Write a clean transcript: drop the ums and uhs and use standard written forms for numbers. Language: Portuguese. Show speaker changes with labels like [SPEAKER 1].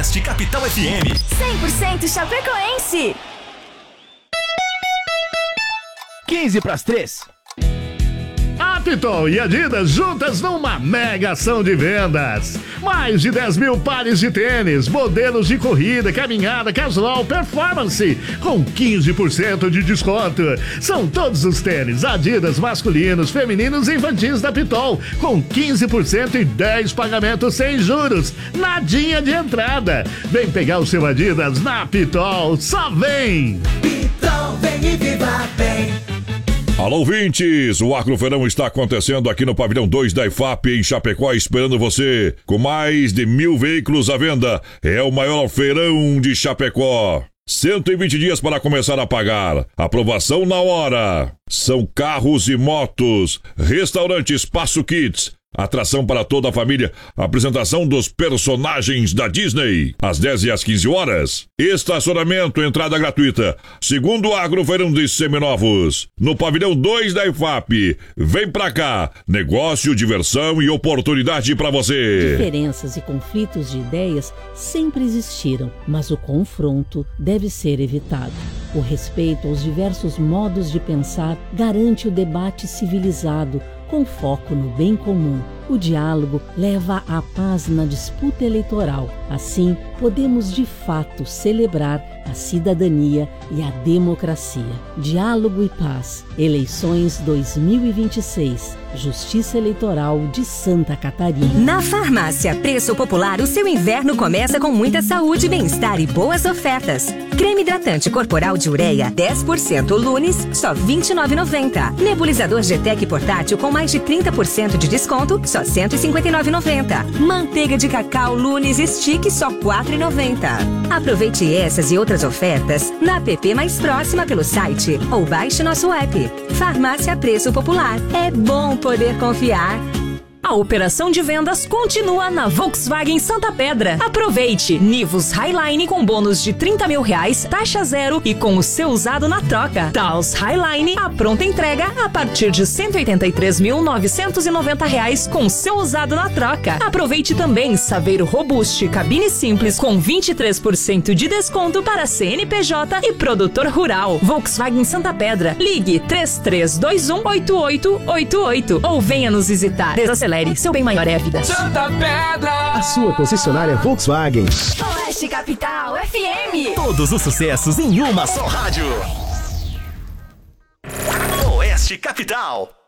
[SPEAKER 1] Oeste Capital FM.
[SPEAKER 2] 100% chapecoense.
[SPEAKER 3] 2:45.
[SPEAKER 4] A Pitol e Adidas juntas numa mega ação de vendas. Mais de 10 mil pares de tênis, modelos de corrida, caminhada, casual, performance, com 15% de desconto. São todos os tênis Adidas masculinos, femininos e infantis da Pitol, com 15% e 10 pagamentos sem juros. Nadinha de entrada. Vem pegar o seu Adidas na Pitol, só vem!
[SPEAKER 5] Pitol, vem e viva bem!
[SPEAKER 6] Alô, ouvintes! O Agrofeirão está acontecendo aqui no Pavilhão 2 da IFAP, em Chapecó, esperando você. Com mais de 1.000 veículos à venda, é o maior feirão de Chapecó. 120 dias para começar a pagar. Aprovação na hora. São carros e motos. Restaurante Espaço Kids. Atração para toda a família. Apresentação dos personagens da Disney. Às 10 e às 15 horas. Estacionamento, entrada gratuita. Segundo o Agrofeirão de Seminovos. No Pavilhão 2 da IFAP. Vem pra cá. Negócio, diversão e oportunidade para você.
[SPEAKER 7] Diferenças e conflitos de ideias sempre existiram, mas o confronto deve ser evitado. O respeito aos diversos modos de pensar garante o debate civilizado, com foco no bem comum. O diálogo leva à paz na disputa eleitoral. Assim, podemos de fato celebrar a cidadania e a democracia. Diálogo e paz. Eleições 2026. Justiça Eleitoral de Santa Catarina.
[SPEAKER 8] Na Farmácia Preço Popular, o seu inverno começa com muita saúde, bem-estar e boas ofertas. Creme hidratante corporal de ureia 10% Lunes, só R$ 29,90. Nebulizador GTEC portátil com mais de 30% de desconto, só R$ 159,90. Manteiga de cacau Lunes Stick, só R$ 4,90. Aproveite essas e outras ofertas na app mais próxima pelo site ou baixe nosso app. Farmácia Preço Popular. É bom poder confiar.
[SPEAKER 9] A operação de vendas continua na Volkswagen Santa Pedra. Aproveite! Nivus Highline com bônus de R$30 mil, taxa zero e com o seu usado na troca. Taos Highline, a pronta entrega a partir de R$ 183.990 com o seu usado na troca. Aproveite também Saveiro Robuste, cabine simples com 23% de desconto para CNPJ e produtor rural. Volkswagen Santa Pedra. Ligue 33218888 ou venha nos visitar. Desacelere. Seu bem maior é a vida.
[SPEAKER 3] Santa Pedra! A sua concessionária Volkswagen.
[SPEAKER 2] Oeste Capital FM.
[SPEAKER 1] Todos os sucessos em uma só rádio. Oeste Capital.